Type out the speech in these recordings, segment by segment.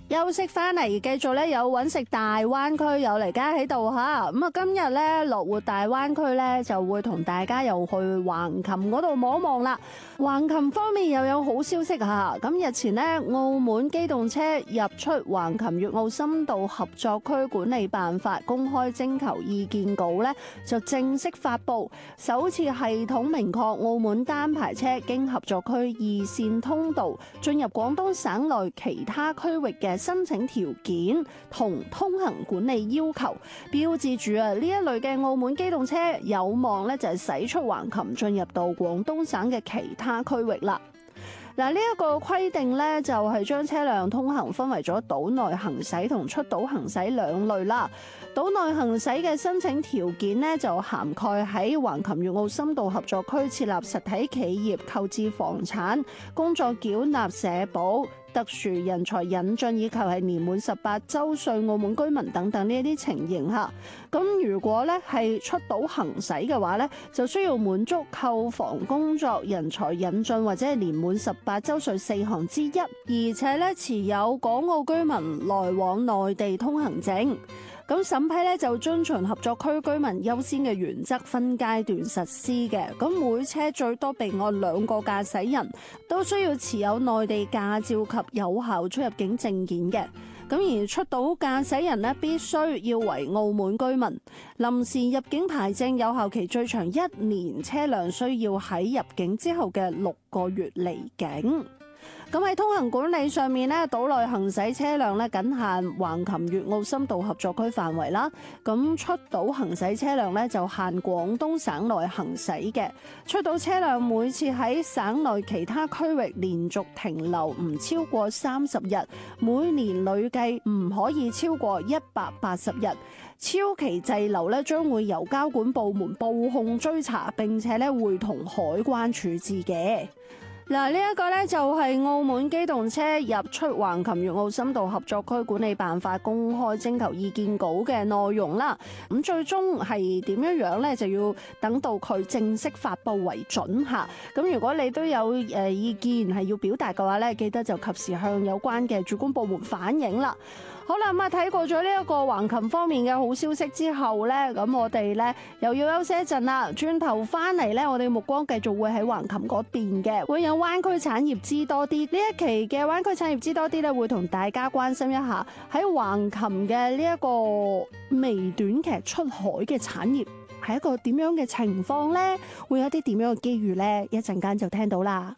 休息翻嚟，繼續咧有揾食大灣區有嚟家喺度吓，咁啊今日咧樂活大灣區咧就會同大家又去橫琴嗰度望一望啦。橫琴方面又有好消息吓，咁日前咧澳門機動車入出橫琴粵澳深度合作區管理辦法公開徵求意見稿咧就正式發布，首次系統明確澳門單牌車經合作區二線通道進入廣東省內其他區域嘅申請條件同通行管理要求，標誌住呢一類嘅澳門機動車有望咧就係駛出橫琴進入到廣東省嘅其他區域啦。嗱，呢一個規定咧就係將車輛通行分為咗島內行駛同出島行駛兩類啦。島內行駛嘅申請條件呢，就涵蓋喺橫琴粵澳深度合作區設立實體企業、購置房產、工作繳納社保、特殊人才引進以及係年滿18週歲澳門居民等等呢一啲情形嚇。咁如果咧係出島行駛嘅話咧，就需要滿足購房、工作、人才引進或者係年滿18週歲4項之一，而且咧持有港澳居民來往內地通行證。咁審批咧就遵循合作區居民優先嘅原則，分階段實施嘅。咁每車最多備案2個駕駛人，都需要持有內地駕照及有效出入境證件嘅。咁而出島駕駛人呢，必須要為澳門居民，臨時入境牌證有效期最長1年，車輛需要喺入境之後嘅6個月離境。咁喺通行管理上面咧，島內行駛車輛咧僅限橫琴粵澳深度合作區範圍啦。咁出島行駛車輛咧就限廣東省內行駛嘅。出島車輛每次喺省內其他區域連續停留唔超過30日，每年累計唔可以超過180日。超期滯留咧將會由交管部門報控追查，並且咧會同海關處置嘅。嗱，呢一個咧就係澳門機動車入出橫琴粵澳深度合作區管理辦法公開徵求意見稿嘅內容啦。咁最終係點樣咧，就要等到佢正式發布為準嚇。咁如果你都有意見係要表達嘅話咧，記得就及時向有關嘅主管部門反映啦。好啦，咁睇過咗呢一個橫琴方面嘅好消息之後咧，咁我哋咧又要休息一陣啦。轉頭翻嚟咧，我哋目光繼續會喺橫琴嗰邊嘅，會有灣區產業知多啲。呢一期嘅灣區產業知多啲咧，會同大家關心一下喺橫琴嘅呢一個微短劇出海嘅產業係一個點樣嘅情況咧？會有啲點樣嘅機遇咧？一陣間就聽到啦。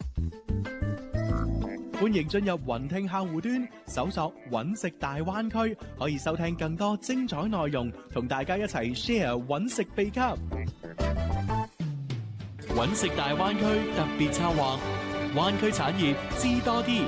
歡迎進入雲聽客戶端，搜索揾食大灣區，可以收聽更多精彩內容，同大家一齊 share 揾食秘笈。 揾食大灣區特別策劃，灣區產業知多啲。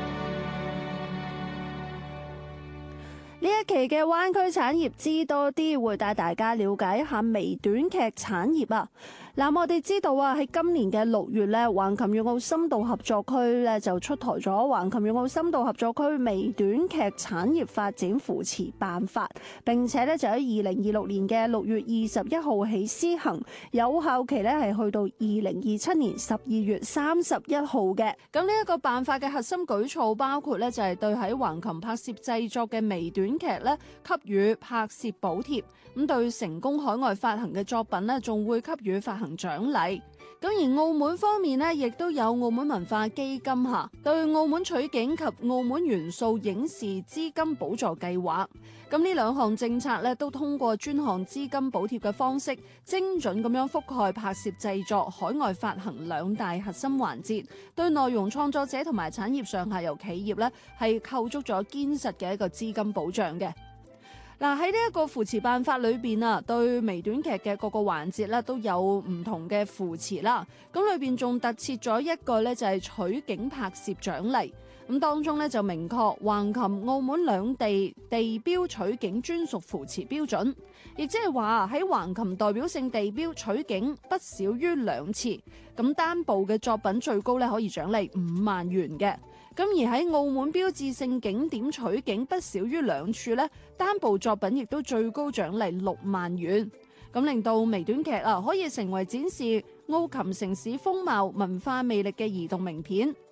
呢一期嘅灣區產業知多啲，會帶大家了解一下微短劇產業啊！嗱，我哋知道啊，喺今年嘅6月咧，橫琴粵澳深度合作區咧就出台咗橫琴粵澳深度合作區微短劇產業發展扶持辦法，並且咧就喺2026年嘅6月21號起施行，有效期咧係去到2027年12月31號嘅。咁呢一個辦法嘅核心舉措包括咧就係對喺橫琴拍攝製作嘅微短劇咧給予拍攝補貼，咁對成功海外發行嘅作品咧仲會給予發行獎勵。咁而澳門方面呢，亦都有澳門文化基金下對澳門取景及澳門元素影視資金補助計劃。咁呢兩項政策咧都通過專項資金補貼嘅方式，精準咁樣覆蓋拍攝製作、海外發行2大核心環節，對內容創作者同埋產業上下游企業咧係構築咗堅實嘅一個資金保障嘅。嗱，喺呢一個扶持辦法裏邊啊，對微短劇嘅各個環節咧都有唔同嘅扶持啦。咁裏邊仲特設咗一個咧就係取景拍攝獎勵。咁當中咧就明確橫琴、澳門兩地地標取景專屬扶持標準，亦即係話喺橫琴代表性地標取景不少於2次，咁單部嘅作品最高咧可以獎勵5萬元嘅。咁而喺澳門標誌性景點取景不少於2處咧，單部作品亦都最高獎勵6萬元。咁令到微短劇可以成為展示澳琴城市風貌文化魅力嘅移動名片。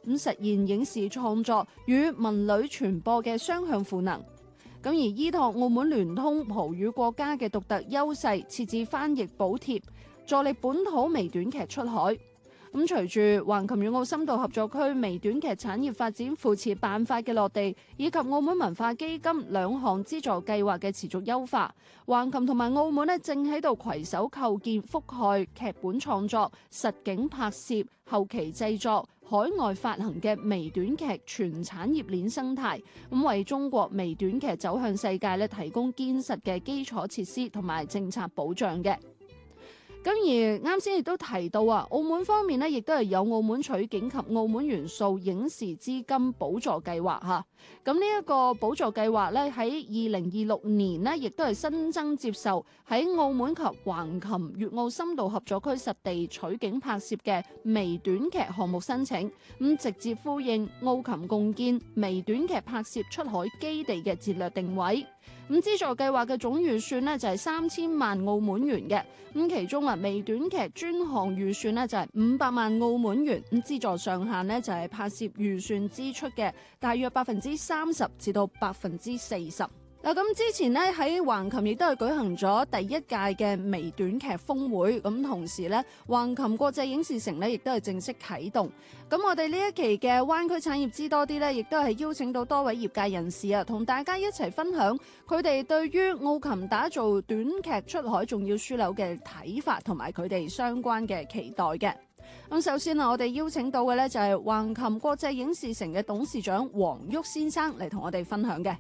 咁實現影視創作與文旅傳播嘅雙向賦能。咁而依託澳門聯通葡語國家嘅獨特優勢，設置翻譯補貼，助力本土微短劇出海。咁隨住橫琴粵澳深度合作區微短劇產業發展扶持辦法嘅落地，以及澳門文化基金兩項資助計劃嘅持續優化，橫琴同埋澳門呢正喺度攜手構建覆蓋劇本創作、實景拍攝、後期製作、海外發行嘅微短劇全產業鏈生態，咁為中國微短劇走向世界呢提供堅實嘅基礎設施同埋政策保障嘅。咁而啱先亦都提到啊，澳門方面呢亦都係有澳門取景及澳門元素影視資金補助計劃嚇。咁呢一個補助計劃咧喺2026年呢亦都係新增接受喺澳門及橫琴粵澳深度合作區實地取景拍攝嘅微短劇項目申請，咁直接呼應澳琴共建微短劇拍攝出海基地嘅戰略定位。咁資助計劃嘅總預算呢就係3000萬澳門元嘅，咁其中啊微短劇專項預算呢就係500萬澳門元，咁資助上限呢就係拍攝預算支出嘅大約30%至到40%。嗱，咁之前咧喺橫琴亦都係舉行咗第1屆嘅微短劇峰會，咁同時咧橫琴國際影視城咧亦都係正式啟動。咁我哋呢一期嘅灣區產業知多啲咧，亦都係邀請到多位業界人士啊，同大家一齊分享佢哋對於澳琴打造短劇出海重要樞紐嘅睇法，同埋佢哋相關嘅期待嘅。咁首先啊，我哋邀請到嘅咧就係橫琴國際影視城嘅董事長黃旭先生嚟同我哋分享嘅。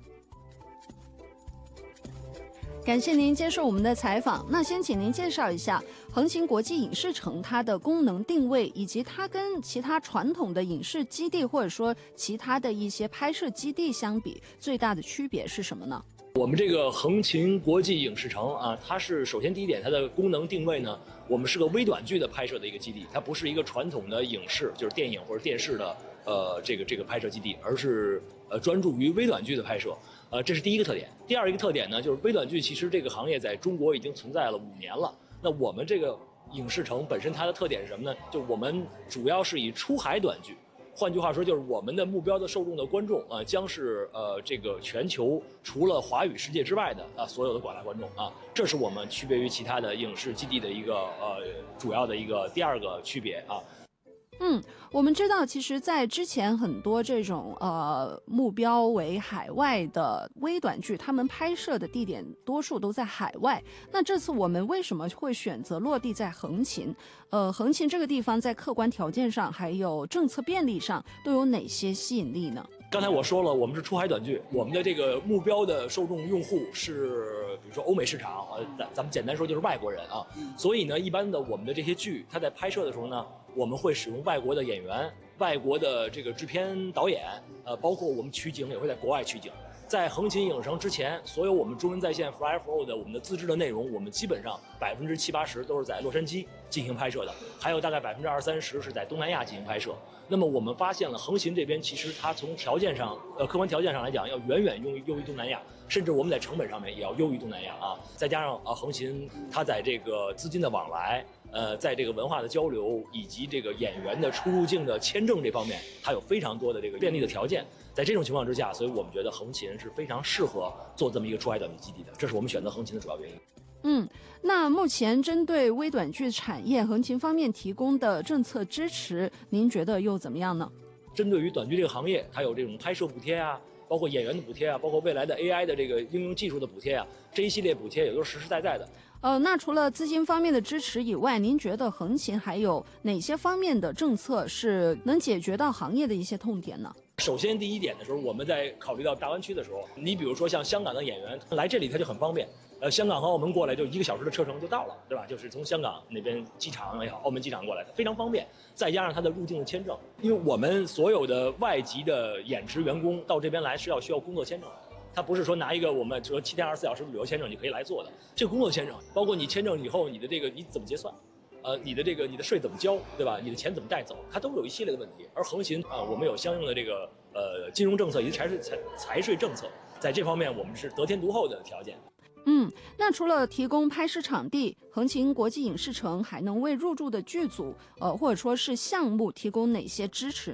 感謝您接受我們的採訪。那先請您介紹一下橫琴國際影視城它的功能定位，以及它跟其他傳統的影視基地或者說其他的一些拍攝基地相比，最大的區別是什麼呢？ 我們這個橫琴國際影視城啊，它是首先第一點，它的功能定位呢，我們是個微短劇的拍攝的一個基地，它不是一個傳統的影視，就是電影或者電視的這個拍攝基地，而是專注於微短劇的拍攝。這是第一個特點。第二一個特點呢，就是微短劇其實這個行業在中國已經存在了5年了。那我們這個影視城本身它的特點是什麼呢？就我們主要是以出海短劇，換句話說，就是我們的目標的受眾的觀眾啊，將是這個全球除了華語世界之外的所有的廣大觀眾啊，這是我們區別於其他的影視基地的一個主要的一個第二個區別啊。 我們知道，其實，在之前很多這種目標為海外的微短劇，他們拍攝的地點多數都在海外。那這次我們為什麼會選擇落地在橫琴？橫琴這個地方在客觀條件上，還有政策便利上，都有哪些吸引力呢？ 剛才我說了，我們是出海短劇，我們的這個目標的受眾用戶是，比如說歐美市場，咱們簡單說就是外國人啊。所以呢，一般的我們的這些劇，它在拍攝的時候呢，我們會使用外國的演員、外國的這個製片導演，包括我們取景也會在國外取景。在橫琴影城之前，所有我們中文在線 Fly Flow 的我們的自制的內容，我們基本上70%-80%都是在洛杉磯進行拍攝的，還有大概20%-30%是在東南亞進行拍攝。那麼我們發現了橫琴這邊其實它從條件上，客觀條件上來講，要遠遠優於東南亞，甚至我們在成本上面也要優於東南亞啊。再加上橫琴它在這個資金的往來，在這個文化的交流以及這個演員的出入境的簽證這方面，它有非常多的這個便利的條件。在這種情況之下，所以我們覺得橫琴是非常適合做這麼一個出海短劇基地的，這是我們選擇橫琴的主要原因。 那目前針對微短劇產業，橫琴方面提供的政策支持，您覺得又怎麼樣呢？ 針對於短劇這個行業，它有這種拍攝補貼啊，包括演員的補貼啊，包括未來的 AI 的這個應用技術的補貼啊，這一系列補貼也都是實實在在的。 那除了資金方面的支持以外，您覺得橫琴還有哪些方面的政策是能解決到行業的一些痛點呢？ 首先第一點的時候，我們在考慮到大灣區的時候，你比如說像香港的演員來這裡，他就很方便。香港和澳門過來就1個小時的車程就到了，對吧？就是從香港那邊機場也好，澳門機場過來非常方便。再加上他的入境的簽證，因為我們所有的外籍的演職員工到這邊來是需要工作簽證的。他不是說拿一個我們說7天24小時的旅遊簽證你可以來做的，這個工作簽證包括你簽證以後你的這個你怎麼結算，你的這個你的稅怎麼交，對吧？你的錢怎麼帶走，它都有一系列的問題。而橫琴我們有相應的這個金融政策以及財稅政策，在這方面我們是得天獨厚的條件。 那除了提供拍攝場地，橫琴國際影視城還能為入駐的劇組或者說是項目提供哪些支持呢？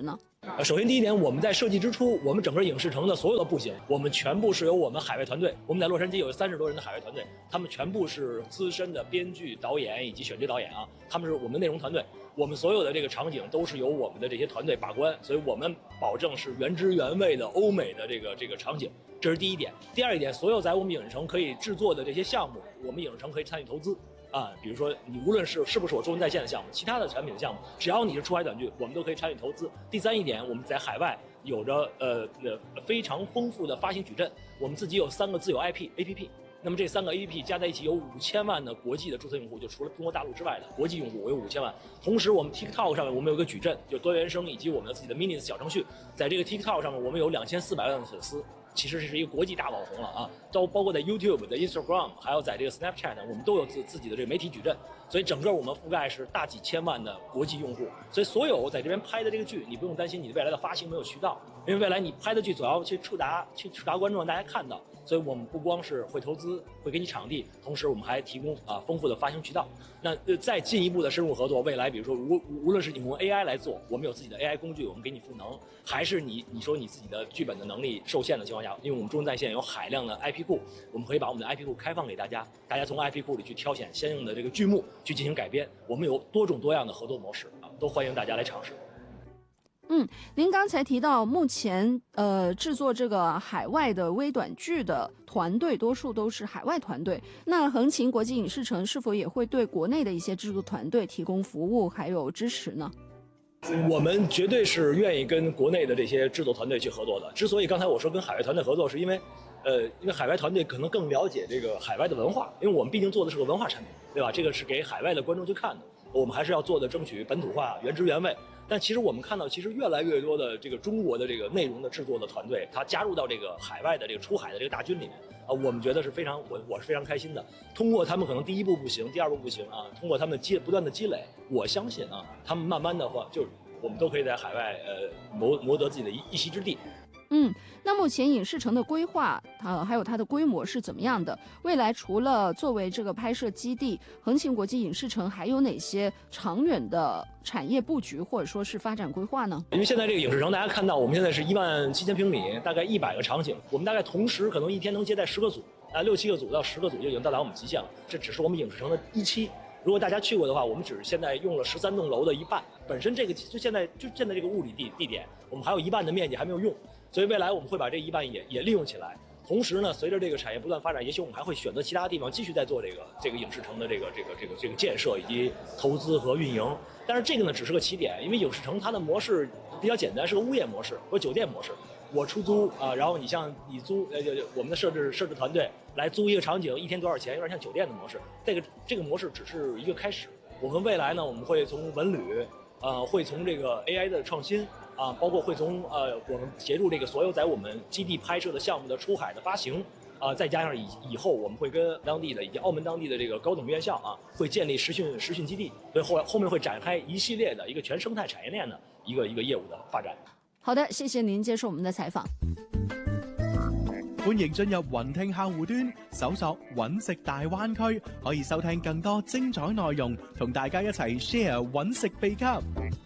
首先第一点，我们在设计之初，我们整个影视城的所有的布景，我们全部是由我们海外团队，我们在洛杉矶有30多人的海外团队，他们全部是资深的编剧、导演以及选角导演啊，他们是我们的内容团队。我们所有的这个场景都是由我们的这些团队把关，所以我们保证是原汁原味的欧美的这个场景，这是第一点。第二一点，所有在我们影视城可以制作的这些项目，我们影视城可以参与投资。比如说你无论是不是我中文在线的项目，其他的产品的项目，只要你是出海短剧，我们都可以参与投资。第三一点，我们在海外有着非常丰富的发行矩阵，我们自己有3个自有 APP。那么这3个 APP 加在一起有5000万的国际的注册用户，就除了中国大陆之外的国际用户，我有5000万。同时，我们 TikTok 上面我们有个矩阵，就多元声以及我们的自己的 Mini 小程序，在这个 TikTok 上面我们有2400万的粉丝。其实这是一个国际大网红了啊，都包括在 YouTube、在 Instagram， 还有在这个 Snapchat， 我们都有自己的这个媒体矩阵，所以整个我们覆盖是大几千万的国际用户。所以所有在这边拍的这个剧，你不用担心你未来的发行没有渠道，因为未来你拍的剧总要去触达观众，让大家看到。所以我们不光是会投资，会给你场地，同时我们还提供丰富的发行渠道。那再进一步的深入合作，未来比如说无论是你用 AI 来做，我们有自己的 AI 工具，我们给你赋能，还是你说你自己的剧本的能力受限的情况下，因为我们中文在线有海量的 IP 库，我们可以把我们的 IP 库开放给大家，大家从 IP 库里去挑选相应的这个剧目去进行改编。我们有多种多样的合作模式啊，都欢迎大家来尝试。 您刚才提到，目前制作这个海外的微短剧的团队多数都是海外团队，那横琴国际影视城是否也会对国内的一些制作团队提供服务还有支持呢？ 我们绝对是愿意跟国内的这些制作团队去合作的。之所以刚才我说跟海外团队合作，是因为海外团队可能更了解这个海外的文化，因为我们毕竟做的是个文化产品，对吧？这个是给海外的观众去看的，我们还是要做的争取本土化、原汁原味。但其实我们看到，其实越来越多的这个中国的这个内容的制作的团队，他加入到这个海外的这个出海的这个大军里面我们觉得是非常，我是非常开心的。通过他们可能第一步不行，第二步不行啊，通过他们不断的积累，我相信啊，他们慢慢的话，就是我们都可以在海外谋得自己的一席之地。 那目前影视城的规划，还有它的规模是怎么样的？未来除了作为这个拍摄基地，横琴国际影视城还有哪些长远的产业布局或者说是发展规划呢？ 因为现在这个影视城，大家看到我们现在是17000平米，大概100个场景，我们大概同时可能一天能接待10个组，6、7个组到10个组就已经到达我们极限了。这只是我们影视城的1期。如果大家去过的话，我们只是现在用了13栋楼的一半，本身这个就现在这个物理地点，我们还有一半的面积还没有用，所以未来我们会把这一半也利用起来。同时呢，随着这个产业不断发展，也许我们还会选择其他地方继续在做这个影视城的这个建设以及投资和运营。但是这个呢只是个起点，因为影视城它的模式比较简单，是个物业模式或酒店模式。我出租然后你租我们的设置团队来租一个场景，一天多少钱，有点像酒店的模式。这个模式只是一个开始。我们未来呢，我们会从文旅会从这个 AI 的创新包括会从我们协助这个所有在我们基地拍摄的项目的出海的发行再加上以后我们会跟当地的以及澳门当地的这个高等院校会建立实训基地，所以后面会展开一系列的一个全生态产业链的一个业务的发展。 好的，谢谢您接受我们的采访。 歡迎進入雲聽客戶端，搜索揾食大灣區，可以收聽更多精彩內容，同大家一齊 share 揾食秘笈。